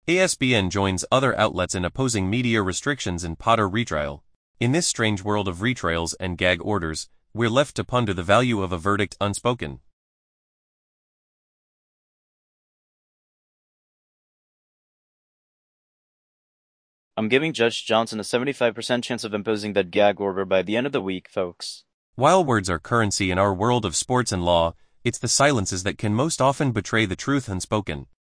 ASBN joins other outlets in opposing media restrictions in Potter retrial. In this strange world of retrials and gag orders, we're left to ponder the value of a verdict unspoken. I'm giving Judge Johnson a 75% chance of imposing that gag order by the end of the week, folks. While words are currency in our world of sports and law, it's the silences that can most often betray the truth unspoken.